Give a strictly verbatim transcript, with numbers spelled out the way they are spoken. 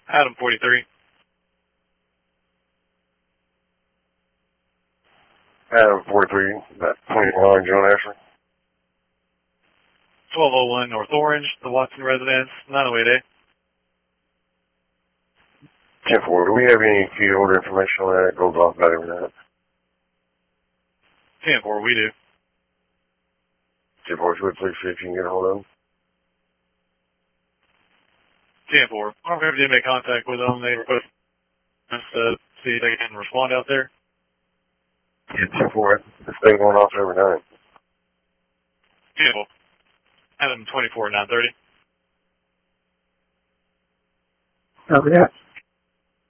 Adam forty-three. Adam forty-three, about twenty-one, John Ashley. twelve oh one North Orange, the Watson residence, nine oh eight A. ten four, do we have any field order information on that? It goes off about every night. ten four, we do. ten four, would please see if you can get a hold of them. ten four, I'm going to make contact with them. They request us to see if they can respond out there. Yeah, ten four, this thing going off every night. ten four, Adam twenty-four, nine thirty. Copy that.